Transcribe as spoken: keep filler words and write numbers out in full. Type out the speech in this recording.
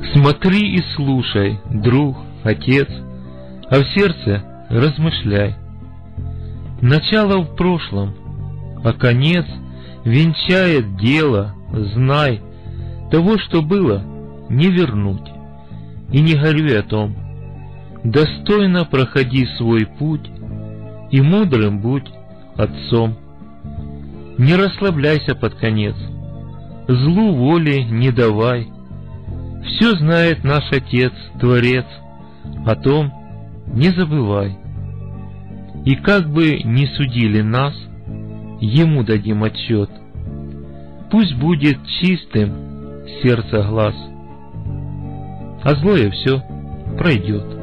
Смотри и слушай, друг, отец, а в сердце размышляй. Начало в прошлом, а конец венчает дело, знай, того, что было, не вернуть. И не горюй о том, достойно проходи свой путь, и мудрым будь отцом. Не расслабляйся под конец, злу воли не давай. Все знает наш Отец, Творец, о том не забывай. И как бы ни судили нас, Ему дадим отчет. Пусть будет чистым сердце глаз, а злое все пройдет.